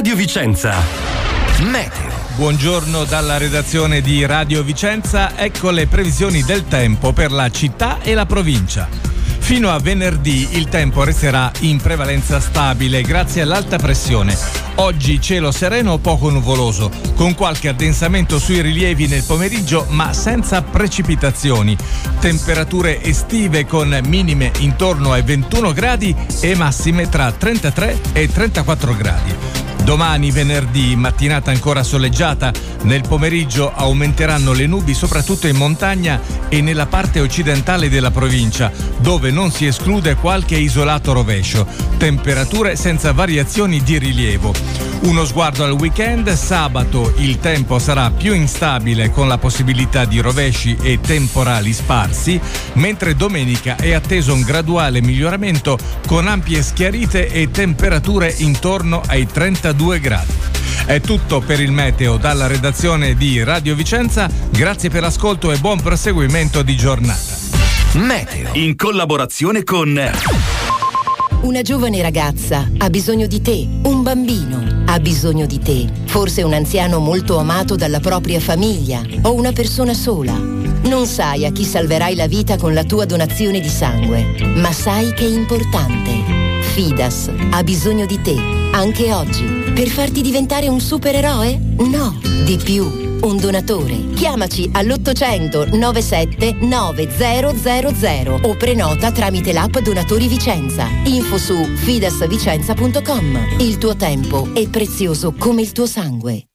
Radio Vicenza. Meteo. Buongiorno dalla redazione di Radio Vicenza, ecco le previsioni del tempo per la città e la provincia. Fino a venerdì il tempo resterà in prevalenza stabile grazie all'alta pressione. Oggi cielo sereno o poco nuvoloso, con qualche addensamento sui rilievi nel pomeriggio ma senza precipitazioni. Temperature estive con minime intorno ai 21 gradi e massime tra 33 e 34 gradi. Domani venerdì, mattinata ancora soleggiata, nel pomeriggio aumenteranno le nubi soprattutto in montagna e nella parte occidentale della provincia, dove non si esclude qualche isolato rovescio. Temperature senza variazioni di rilievo. Uno sguardo al weekend: sabato il tempo sarà più instabile con la possibilità di rovesci e temporali sparsi, mentre domenica è atteso un graduale miglioramento con ampie schiarite e temperature intorno ai 32 gradi. È tutto per il meteo dalla redazione di Radio Vicenza, grazie per l'ascolto e buon proseguimento di giornata. Meteo in collaborazione con... Una giovane ragazza ha bisogno di te, un bambino ha bisogno di te, forse un anziano molto amato dalla propria famiglia o una persona sola. Non sai a chi salverai la vita con la tua donazione di sangue, ma sai che è importante. Fidas ha bisogno di te, anche oggi, per farti diventare un supereroe? No, di più. Un donatore. Chiamaci all'800 97 9000 o prenota tramite l'app Donatori Vicenza. Info su fidasvicenza.com. Il tuo tempo è prezioso come il tuo sangue.